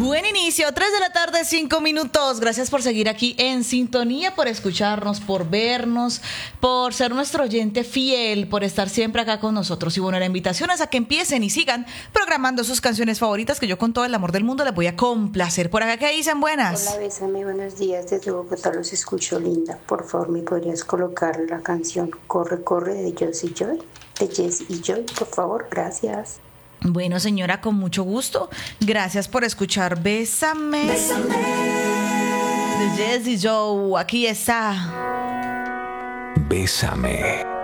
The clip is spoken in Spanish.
Buen inicio, 3 de la tarde, 5 minutos. Gracias por seguir aquí en sintonía, por escucharnos, por vernos, por ser nuestro oyente fiel, por estar siempre acá con nosotros. Y bueno, la invitación es a que empiecen y sigan programando sus canciones favoritas, que yo con todo el amor del mundo les voy a complacer. Por acá, ¿qué dicen? Buenas. Hola, bésame, buenos días. Desde Bogotá los escucho, linda. Por favor, ¿me podrías colocar la canción Corre, corre de Jess y Joy? De Jess y Joy, por favor, gracias. Bueno, señora, con mucho gusto. Gracias por escuchar Bésame. Bésame. De Jess y Joe, aquí está. Bésame.